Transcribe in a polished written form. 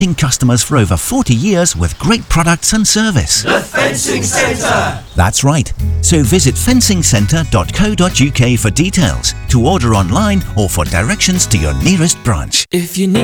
customers for over 40 years with great products and service. The Fencing Centre! That's right. So visit fencingcentre.co.uk for details, to order online or for directions to your nearest branch. If you need